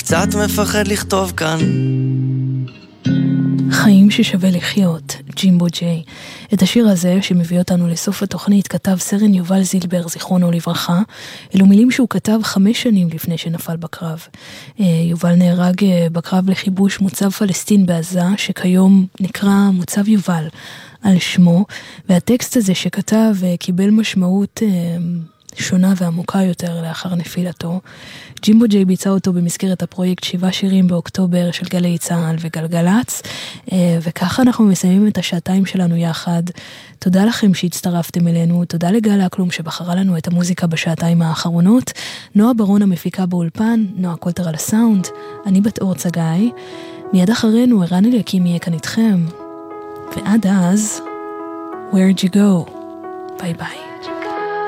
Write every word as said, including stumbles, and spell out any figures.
קצת מפחד לכתוב כאן. חיים ששווה לחיות, ג'ימבו ג'יי. את השיר הזה, שמביא אותנו לסוף התוכנית, כתב סרן יובל זילבר, זיכרונו לברכה. אלו מילים שהוא כתב חמש שנים לפני שנפל בקרב. יובל נהרג בקרב לכיבוש מוצב פלסטין בעזה, שכיום נקרא מוצב יובל על שמו, והטקסט הזה שכתב קיבל משמעות שונה ועמוקה יותר לאחר נפילתו. ג'ימבו ג'יי ביצע אותו במסגרת הפרויקט שבעה שירים באוקטובר של גלי צהל וגלגלץ, וככה אנחנו מסיימים את השעתיים שלנו יחד. תודה לכם שהצטרפתם אלינו, תודה לגל אקלום שבחרה לנו את המוזיקה בשעתיים האחרונות, נועה ברון המפיקה באולפן, נועה קולטר על הסאונד, אני בת אור צגאי, מיד אחרינו ערן אליקים יהיה כאן איתכם, ועד אז, where'd you go? ביי ביי.